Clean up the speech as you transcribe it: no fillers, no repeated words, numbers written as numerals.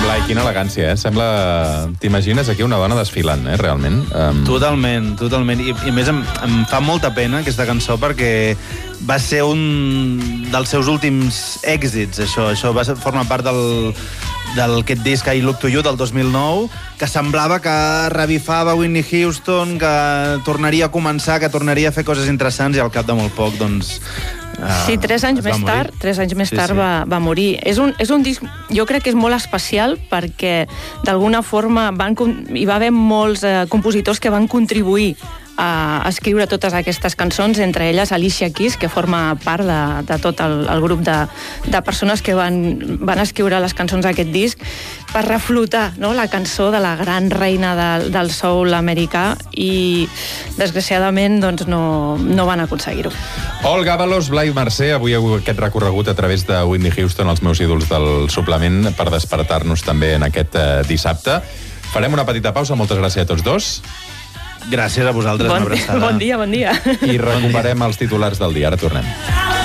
Blai, quina elegància, eh? Sembla... T'imagines aquí una dona desfilant, realment? Totalment, totalment. I a més em fa molta pena aquesta cançó perquè va ser un dels seus últims èxits, això. Això va formar part d'aquest disc I Look to You del 2009, que semblava que revifava Whitney Houston, que tornaria a començar, que tornaria a fer coses interessants, i al cap de molt poc, doncs... Sí, 3 anys més tard va morir. És un disc, jo crec que és molt especial perquè d'alguna forma hi va haver molts compositors que van contribuir a escriure totes aquestes cançons, entre elles Alicia Keys, que forma part de tot el grup de persones que van escriure les cançons d'aquest disc per reflotar, no?, la cançó de la gran reina del soul americà, i desgraciadament doncs, no van aconseguir-ho. Olga Ábalos, Blai Mercè, avui aquest recorregut a través de Whitney Houston, els meus ídols del suplement, per despertar-nos també en aquest dissabte. Farem una petita pausa, moltes gràcies a tots dos. Gràcies a vosaltres, una abraçada. Bon dia. I recuperem els titulars del dia. Ara tornem.